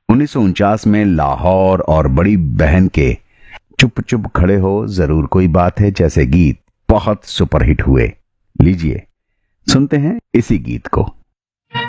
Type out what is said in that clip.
1949 में लाहौर और बड़ी बहन के चुप चुप खड़े हो जरूर कोई बात है जैसे गीत बहुत सुपरहिट हुए। लीजिए सुनते हैं इसी गीत को।